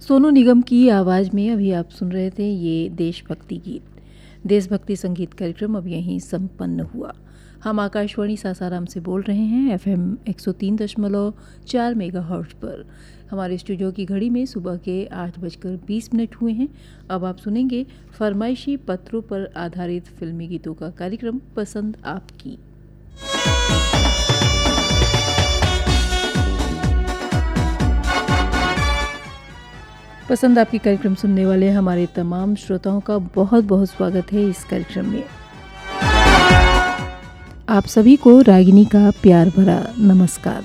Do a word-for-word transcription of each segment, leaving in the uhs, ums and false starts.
सोनू निगम की आवाज़ में अभी आप सुन रहे थे ये देशभक्ति गीत। देशभक्ति संगीत कार्यक्रम अब यहीं संपन्न हुआ। हम आकाशवाणी सासाराम से बोल रहे हैं एफएम एक सौ तीन दशमलव चार मेगाहर्ट्ज़ पर। हमारे स्टूडियो की घड़ी में सुबह के आठ बजकर बीस मिनट हुए हैं। अब आप सुनेंगे फरमाइशी पत्रों पर आधारित फिल्मी गीतों का कार्यक्रम पसंद आपकी। पसंद आपकी कार्यक्रम सुनने वाले हमारे तमाम श्रोताओं का बहुत बहुत स्वागत है इस कार्यक्रम में। आप सभी को रागिनी का प्यार भरा नमस्कार।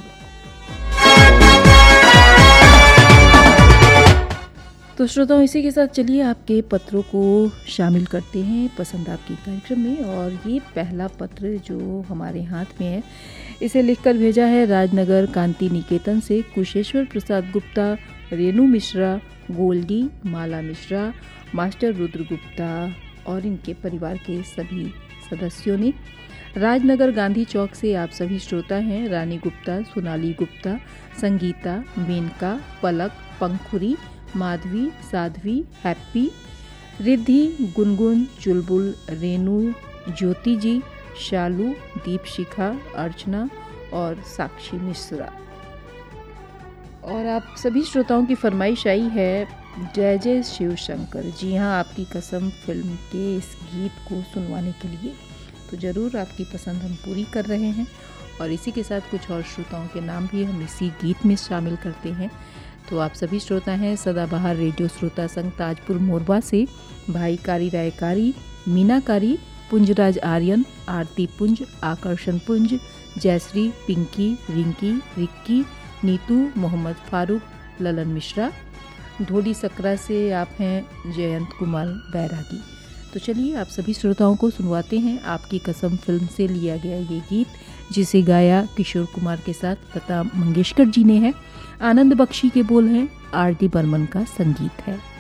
तो श्रोताओं, इसी के साथ चलिए आपके पत्रों को शामिल करते हैं पसंद आपकी कार्यक्रम में। और ये पहला पत्र जो हमारे हाथ में है, इसे लिखकर भेजा है राजनगर कांति निकेतन से कुशेश्वर प्रसाद गुप्ता, रेणु मिश्रा, गोल्डी, माला मिश्रा, मास्टर रुद्र गुप्ता और इनके परिवार के सभी सदस्यों ने। राजनगर गांधी चौक से आप सभी श्रोता हैं रानी गुप्ता, सोनाली गुप्ता, संगीता, मेनका, पलक, पंखुरी, माधवी, साध्वी, हैप्पी, रिद्धि, गुनगुन, चुलबुल, रेणु, ज्योति जी, शालू, दीपशिखा, अर्चना और साक्षी मिश्रा। और आप सभी श्रोताओं की फरमाइश आई है जय जय शिव शंकर। जी हाँ, आपकी कसम फिल्म के इस गीत को सुनवाने के लिए। तो ज़रूर आपकी पसंद हम पूरी कर रहे हैं और इसी के साथ कुछ और श्रोताओं के नाम भी हम इसी गीत में शामिल करते हैं। तो आप सभी श्रोता हैं सदाबहार रेडियो श्रोता संघ ताजपुर मोरबा से भाई कारी रायकारी, मीनाकारी, पुंजराज आर्यन, आरती पुंज, आकर्षण पुंज, जयश्री, पिंकी, रिंकी, रिक्की, नीतू, मोहम्मद फारूक, ललन मिश्रा। ढोली सकरा से आप हैं जयंत कुमार बैरागी। तो चलिए आप सभी श्रोताओं को सुनवाते हैं आपकी कसम फिल्म से लिया गया ये गीत, जिसे गाया किशोर कुमार के साथ लता मंगेशकर जी ने है। आनंद बख्शी के बोल हैं, आर डी बर्मन का संगीत है।